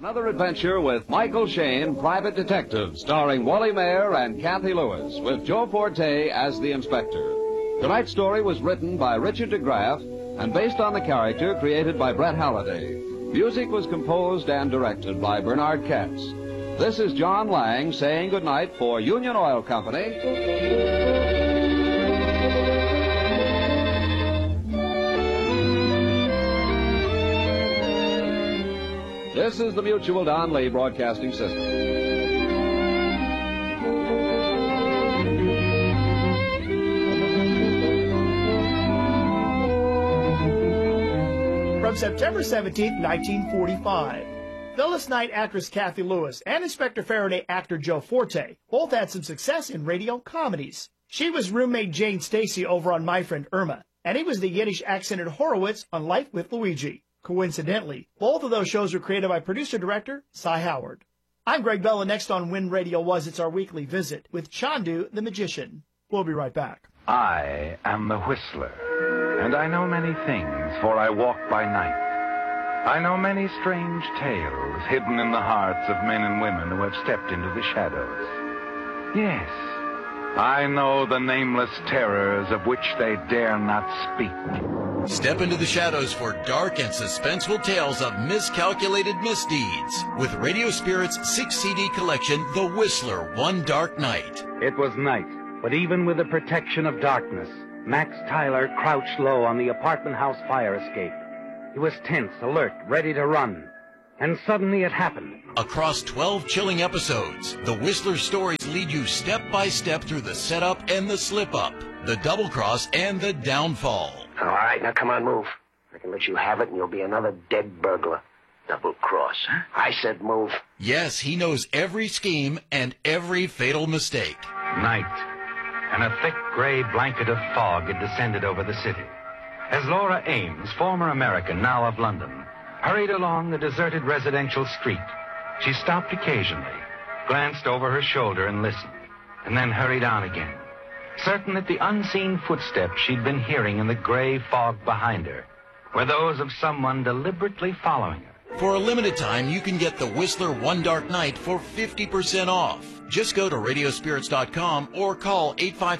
Another adventure with Michael Shayne, Private Detective, starring Wally Mayer and Kathy Lewis, with Joe Forte as the inspector. Tonight's story was written by Richard DeGraff and based on the character created by Brett Halliday. Music was composed and directed by Bernard Katz. This is John Lang saying goodnight for Union Oil Company. This is the Mutual Don Lee Broadcasting System. From September 17, 1945, Phyllis Knight actress Kathy Lewis and Inspector Faraday actor Joe Forte both had some success in radio comedies. She was roommate Jane Stacy over on My Friend Irma, and he was the Yiddish-accented Horowitz on Life with Luigi. Coincidentally, both of those shows were created by producer-director Cy Howard. I'm Greg Bell, and next on When Radio Was, it's our weekly visit with Chandu the Magician. We'll be right back. I am the Whistler, and I know many things, for I walk by night. I know many strange tales hidden in the hearts of men and women who have stepped into the shadows. Yes, I know the nameless terrors of which they dare not speak. Step into the shadows for dark and suspenseful tales of miscalculated misdeeds with Radio Spirit's 6-CD collection, The Whistler, One Dark Night. It was night, but even with the protection of darkness, Max Tyler crouched low on the apartment house fire escape. He was tense, alert, ready to run. And suddenly it happened. Across 12 chilling episodes, the Whistler stories lead you step by step through the setup and the slip-up, the double-cross and the downfall. All right, now come on, move. I can let you have it and you'll be another dead burglar. Double cross, huh? I said move. Yes, he knows every scheme and every fatal mistake. Night, and a thick gray blanket of fog had descended over the city. As Laura Ames, former American, now of London, hurried along the deserted residential street, she stopped occasionally, glanced over her shoulder and listened, and then hurried on again, certain that the unseen footsteps she'd been hearing in the gray fog behind her were those of someone deliberately following her. For a limited time, you can get the Whistler One Dark Night for 50% off. Just go to radiospirits.com or call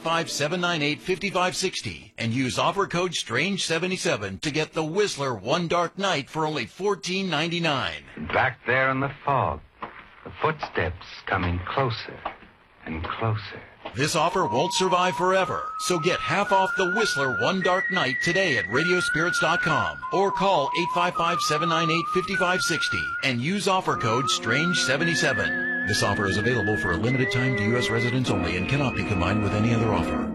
855-798-5560 and use offer code STRANGE77 to get the Whistler One Dark Night for only $14.99. Back there in the fog, the footsteps coming closer and closer. This offer won't survive forever, so get half off the Whistler One Dark Night today at radiospirits.com or call 855-798-5560 and use offer code STRANGE77. This offer is available for a limited time to U.S. residents only and cannot be combined with any other offer.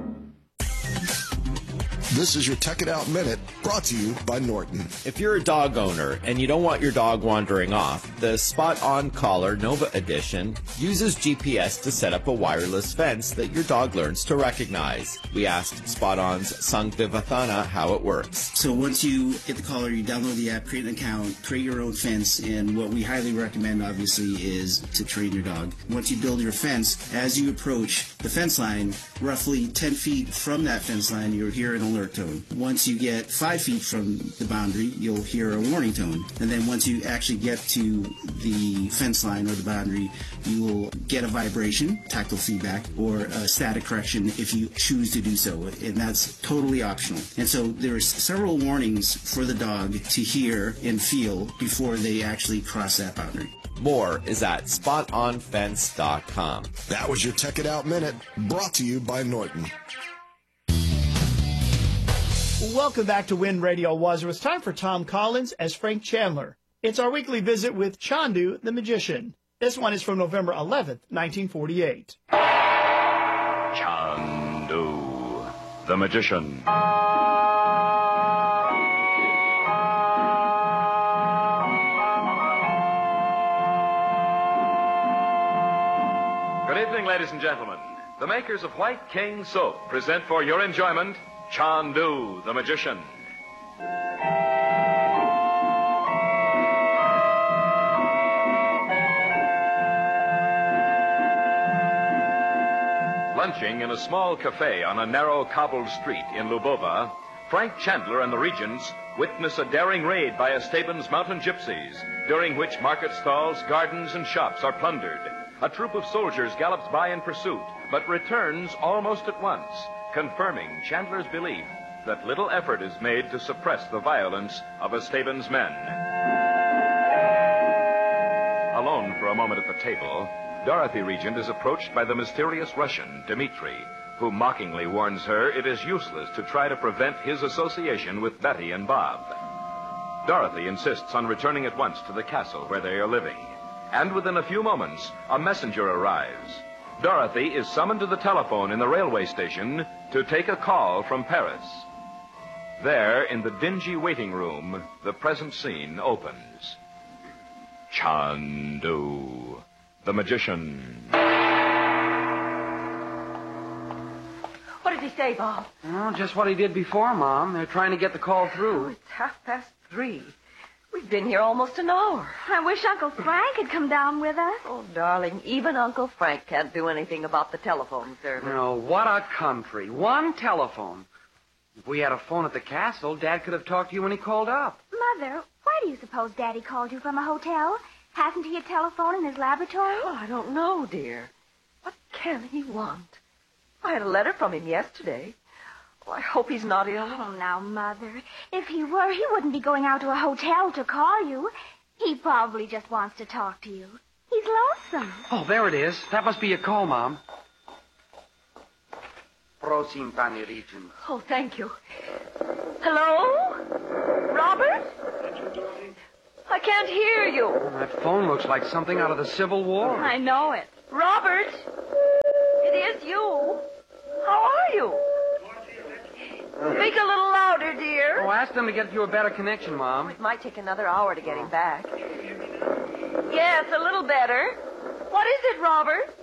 This is your Tech It Out Minute, brought to you by Norton. If you're a dog owner and you don't want your dog wandering off, the Spot On Collar Nova Edition uses GPS to set up a wireless fence that your dog learns to recognize. We asked Spot On's Sung Vivathana how it works. So once you get the collar, you download the app, create an account, create your own fence, and what we highly recommend, obviously, is to train your dog. Once you build your fence, as you approach the fence line, roughly 10 feet from that fence line, you'll hear an alert tone. Once you get 5 feet from the boundary, you'll hear a warning tone. And then once you actually get to the fence line or the boundary, you will get a vibration, tactile feedback, or a static correction if you choose to do so. And that's totally optional. And so there's several warnings for the dog to hear and feel before they actually cross that boundary. More is at spotonfence.com. That was your Tech It Out Minute, brought to you by Norton. Welcome back to When Radio Was. It was time for Tom Collins as Frank Chandler. It's our weekly visit with Chandu the Magician. This one is from November 11th, 1948. Chandu the Magician. Good evening, ladies and gentlemen. The makers of White Cane Soap present for your enjoyment Chandu the Magician. Lunching in a small cafe on a narrow cobbled street in Lubova, Frank Chandler and the Regents Witness a daring raid by Esteban's mountain gypsies, during which market stalls, gardens, and shops are plundered. A troop of soldiers gallops by in pursuit, but returns almost at once, confirming Chandler's belief that little effort is made to suppress the violence of Esteban's men. Alone for a moment at the table, Dorothy Regent is approached by the mysterious Russian, Dmitri, who mockingly warns her it is useless to try to prevent his association with Betty and Bob. Dorothy insists on returning at once to the castle where they are living. And within a few moments, a messenger arrives. Dorothy is summoned to the telephone in the railway station to take a call from Paris. There, in the dingy waiting room, the present scene opens. Chandu, the magician. What did he say, Bob? Oh, just what he did before, Mom. They're trying to get the call through. Oh, it's 3:30. We've been here almost an hour. I wish Uncle Frank had come down with us. Oh, darling, even Uncle Frank can't do anything about the telephone service. No, what a country. One telephone. If we had a phone at the castle, Dad could have talked to you when he called up. Mother, why do you suppose Daddy called you from a hotel? Hasn't he a telephone in his laboratory? Oh, I don't know, dear. What can he want? I had a letter from him yesterday. Oh, I hope he's not ill. Oh, now, Mother, if he were, he wouldn't be going out to a hotel to call you. He probably just wants to talk to you. He's lonesome. Oh, there it is. That must be your call, Mom. Prosim, Pani Regent. Oh, thank you. Hello? Robert? I can't hear you. Oh, that phone looks like something out of the Civil War. I know it. Robert? It is you. How are you? Speak a little louder, dear. Oh, ask them to get you a better connection, Mom. It might take another hour to get him back. Yes, a little better. What is it, Robert?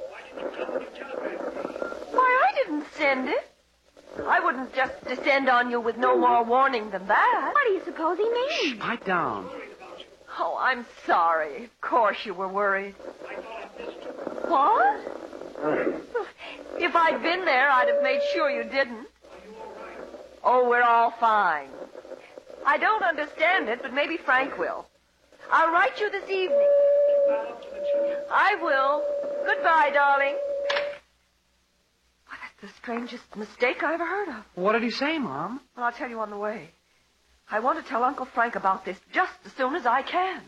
Why, I didn't send it. I wouldn't just descend on you with no more warning than that. What do you suppose he means? Shh, pipe down. Oh, I'm sorry. Of course you were worried. What? If I'd been there, I'd have made sure you didn't. Oh, we're all fine. I don't understand it, but maybe Frank will. I'll write you this evening. I will. Goodbye, darling. Well, that's the strangest mistake I ever heard of. What did he say, Mom? Well, I'll tell you on the way. I want to tell Uncle Frank about this just as soon as I can.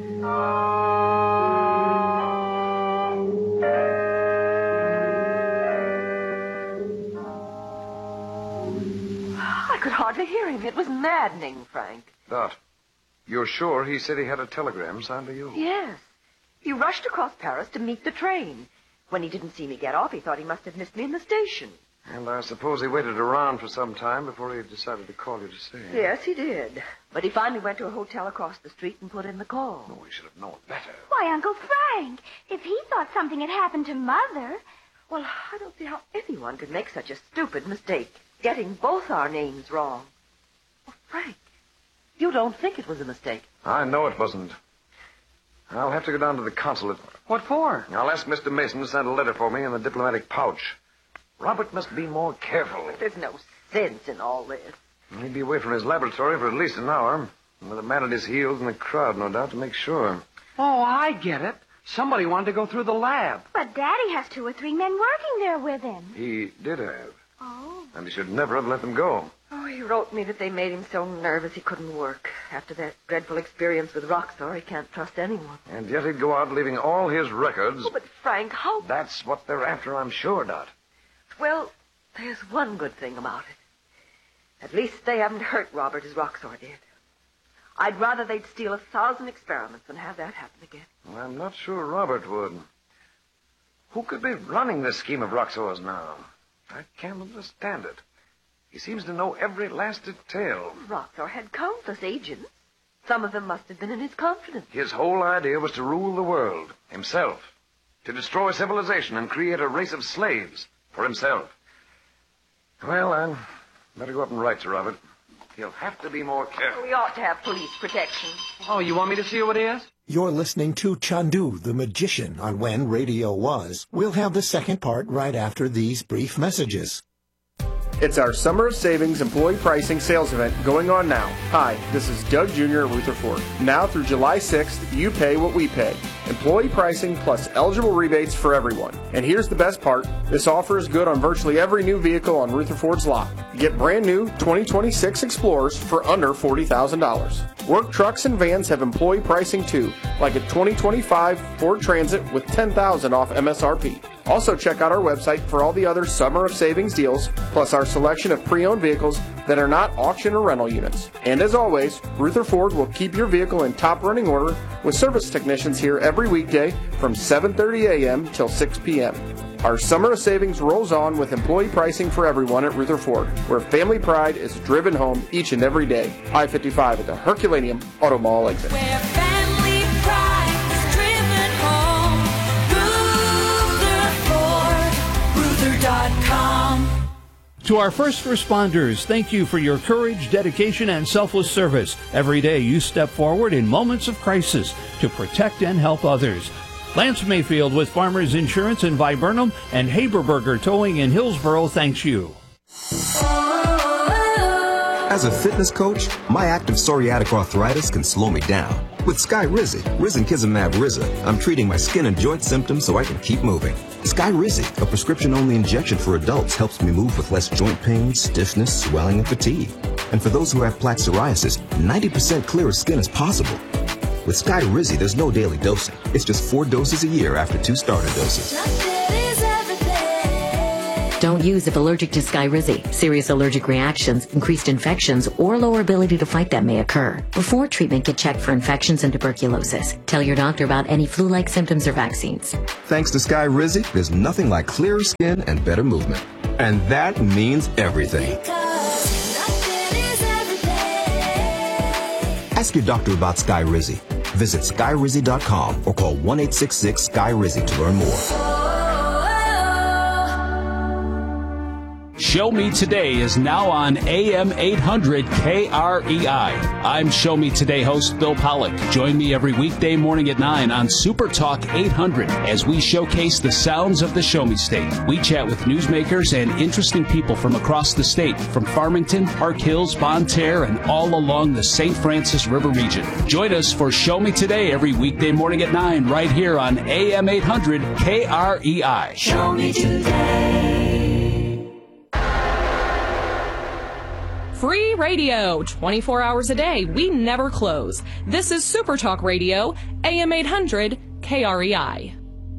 I could hardly hear him. It was maddening, Frank. Dot, you're sure he said he had a telegram signed to you? Yes. He rushed across Paris to meet the train. When he didn't see me get off, he thought he must have missed me in the station. And I suppose he waited around for some time before he decided to call you to say. Yes, he did. But he finally went to a hotel across the street and put in the call. No, he should have known better. Why, Uncle Frank, if he thought something had happened to Mother... Well, I don't see how anyone could make such a stupid mistake, getting both our names wrong. Well, Frank, you don't think it was a mistake? I know it wasn't. I'll have to go down to the consulate. What for? I'll ask Mr. Mason to send a letter for me in the diplomatic pouch. Robert must be more careful. There's no sense in all this. He'd be away from his laboratory for at least an hour, with a man at his heels in the crowd, no doubt, to make sure. Oh, I get it. Somebody wanted to go through the lab. But Daddy has 2 or 3 men working there with him. He did have. Oh. And he should never have let them go. Oh, he wrote me that they made him so nervous he couldn't work. After that dreadful experience with Roxor, he can't trust anyone. And yet he'd go out leaving all his records. Oh, but Frank, how... That's what they're after, I'm sure, Dot. Well, there's one good thing about it. At least they haven't hurt Robert as Roxor did. I'd rather they'd steal 1,000 experiments than have that happen again. Well, I'm not sure Robert would. Who could be running this scheme of Roxor's now? I can't understand it. He seems to know every last detail. Roxor had countless agents. Some of them must have been in his confidence. His whole idea was to rule the world, himself. To destroy civilization and create a race of slaves for himself. Well, I better go up and write to Robert. He'll have to be more careful. We ought to have police protection. Oh, you want me to see who it is? You're listening to Chandu, the Magician, on When Radio Was. We'll have the second part right after these brief messages. It's our Summer of Savings employee pricing sales event going on now. Hi, this is Doug Jr. at Rutherford. Now through July 6th, you pay what we pay. Employee pricing plus eligible rebates for everyone. And here's the best part. This offer is good on virtually every new vehicle on Rutherford's lot. Get brand new 2026 Explorers for under $40,000. Work trucks and vans have employee pricing too, like a 2025 Ford Transit with $10,000 off MSRP. Also check out our website for all the other Summer of Savings deals, plus our selection of pre-owned vehicles that are not auction or rental units. And as always, Rutherford will keep your vehicle in top running order with service technicians here every weekday from 7:30 a.m. till 6 p.m. Our Summer of Savings rolls on with employee pricing for everyone at Rutherford, where family pride is driven home each and every day. I-55 at the Herculaneum Auto Mall exit. Where family pride is driven home. Rutherford.com. To our first responders, thank you for your courage, dedication, and selfless service. Every day you step forward in moments of crisis to protect and help others. Lance Mayfield with Farmers Insurance in Viburnum and Haberberger Towing in Hillsboro thanks you. As a fitness coach, my active psoriatic arthritis can slow me down. With Skyrizi, Risankizumab Riza, I'm treating my skin and joint symptoms so I can keep moving. Skyrizi, a prescription-only injection for adults, helps me move with less joint pain, stiffness, swelling, and fatigue. And for those who have plaque psoriasis, 90% clearer skin is possible. With Skyrizi, there's no daily dosing. It's just 4 doses a year after 2 starter doses. Don't use if allergic to Skyrizi. Serious allergic reactions, increased infections, or lower ability to fight them may occur. Before treatment, get checked for infections and tuberculosis. Tell your doctor about any flu-like symptoms or vaccines. Thanks to Skyrizi, there's nothing like clearer skin and better movement. And that means everything. Ask your doctor about Skyrizi. Visit Skyrizi.com or call 1-866-SKY-RIZI to learn more. Show Me Today is now on AM 800 KREI. I'm Show Me Today host Bill Pollock. Join me every weekday morning at 9 on Super Talk 800 as we showcase the sounds of the Show Me State. We chat with newsmakers and interesting people from across the state, from Farmington, Park Hills, Bonne Terre, and all along the St. Francis River region. Join us for Show Me Today every weekday morning at 9 right here on AM 800 KREI. Show Me Today. Free radio, 24 hours a day. We never close. This is Super Talk Radio, AM 800 KREI.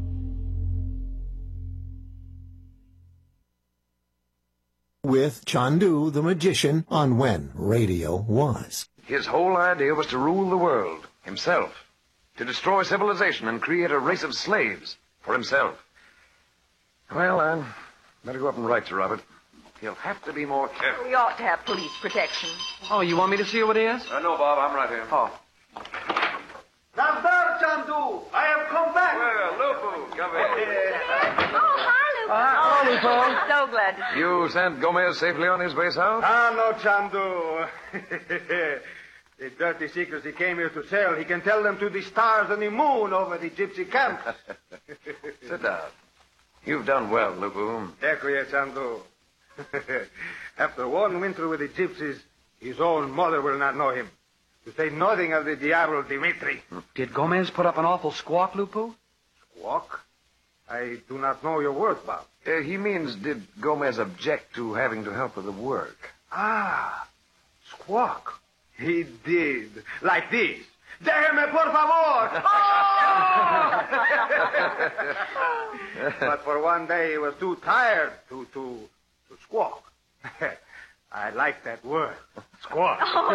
With Chandu the Magician on When Radio Was. His whole idea was to rule the world himself, to destroy civilization and create a race of slaves for himself. Well, I better go up and write to Robert. He'll have to be more careful. We ought to have police protection. Oh, you want me to see what it is? No, Bob, I'm right here. Oh. Navdar, Chandu, I have come back. Well, Lupu, come in. Oh, hi, Lupu. Lupu. So glad to see you. You sent Gomez safely on his way south? No, Chandu. The dirty secrets he came here to sell, he can tell them to the stars and the moon over the gypsy camps. Sit down. You've done well, Lupu. Eccoye, Chandu. After one winter with the gypsies, his own mother will not know him. To say nothing of the Diablo Dimitri. Did Gomez put up an awful squawk, Lupu? Squawk? I do not know your word, Bob. He means, did Gomez object to having to help with the work? Ah, squawk. He did. Like this. Déjeme, por favor! Oh! But for one day he was too tired to squawk. I like that word. Squawk. Oh,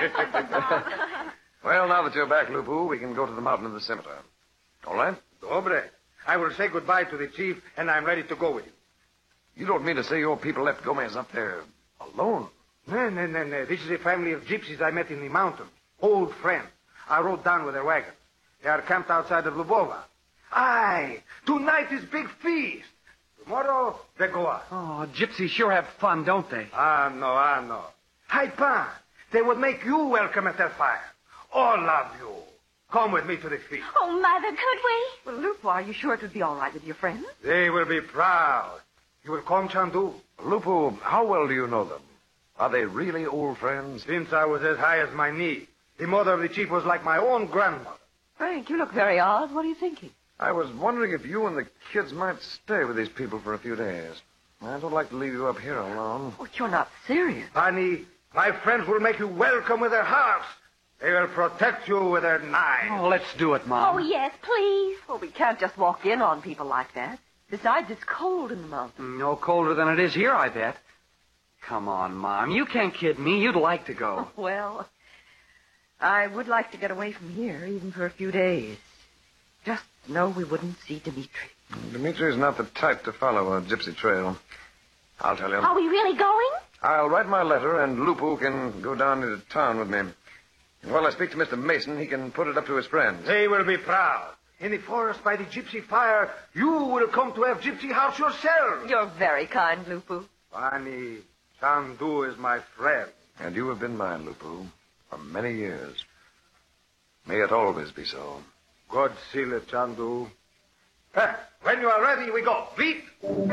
well, now that you're back, Lupu, we can go to the mountain of the scimitar. All right? Dobre. I will say goodbye to the chief, and I'm ready to go with him. You don't mean to say your people left Gomez up there alone? No. This is a family of gypsies I met in the mountains. Old friends. I rode down with their wagon. They are camped outside of Lubova. Aye, tonight is big feast. Tomorrow, they go out. Oh, gypsies sure have fun, don't they? I know. Hi, Pan. They would make you welcome at their fire. All of you. Come with me to the feast. Oh, Mother, could we? Well, Lupu, are you sure it would be all right with your friends? They will be proud. You will come, Chandu? Lupu, how well do you know them? Are they really old friends? Since I was as high as my knee. The mother of the chief was like my own grandmother. Frank, you look very odd. What are you thinking? I was wondering if you and the kids might stay with these people for a few days. I don't like to leave you up here alone. Oh, you're not serious. Honey, my friends will make you welcome with their hearts. They will protect you with their knives. Oh, let's do it, Mom. Oh, yes, please. Well, we can't just walk in on people like that. Besides, it's cold in the mountains. No colder than it is here, I bet. Come on, Mom. You can't kid me. You'd like to go. Well, I would like to get away from here, even for a few days. Just know we wouldn't see Dimitri. Dimitri's not the type to follow a gypsy trail. I'll tell you. Are we really going? I'll write my letter, and Lupu can go down into town with me. And while I speak to Mr. Mason, he can put it up to his friends. They will be proud. In the forest by the gypsy fire, you will come to have gypsy house yourself. You're very kind, Lupu. Fanny, Chandu is my friend. And you have been mine, Lupu, for many years. May it always be so. God seal it, Chandu. When you are ready, we go. Leap!